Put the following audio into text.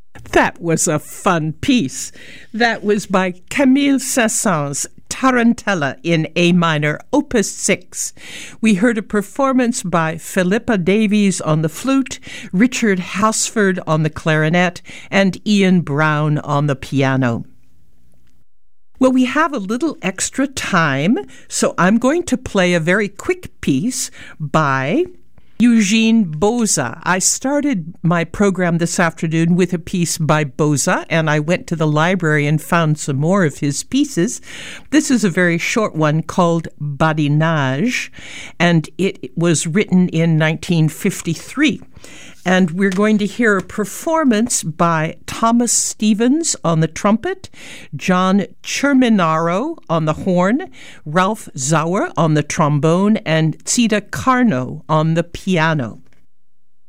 That was a fun piece. That was by Camille Saint-Saëns, Tarantella in A minor, Opus 6. We heard a performance by Philippa Davies on the flute, Richard Hausford on the clarinet, and Ian Brown on the piano. Well, we have a little extra time, so I'm going to play a very quick piece by Eugene Boza. I started my program this afternoon with a piece by Boza, and I went to the library and found some more of his pieces. This is a very short one called Badinage, and it was written in 1953. And we're going to hear a performance by Thomas Stevens on the trumpet, John Cerminaro on the horn, Ralph Sauer on the trombone, and Zita Carno on the piano.